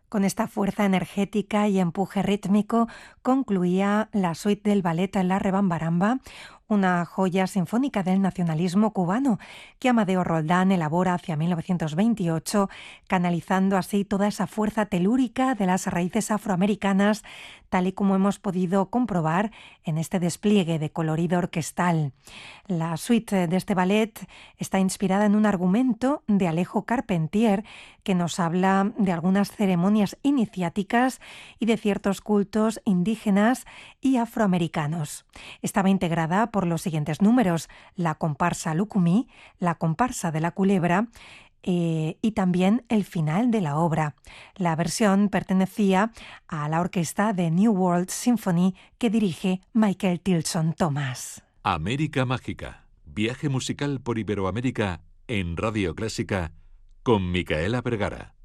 Con esta fuerza energética y empuje rítmico concluía la suite del ballet La Rebambaramba, una joya sinfónica del nacionalismo cubano que Amadeo Roldán elabora hacia 1928, canalizando así toda esa fuerza telúrica de las raíces afroamericanas, tal y como hemos podido comprobar en este despliegue de colorido orquestal. La suite de este ballet está inspirada en un argumento de Alejo Carpentier que nos habla de algunas ceremonias iniciáticas y de ciertos cultos indígenas y afroamericanos. Estaba integrada por los siguientes números: la comparsa Lucumí, la comparsa de la culebra y también el final de la obra. La versión pertenecía a la orquesta de New World Symphony que dirige Michael Tilson Thomas. América Mágica, viaje musical por Iberoamérica en Radio Clásica con Micaela Vergara.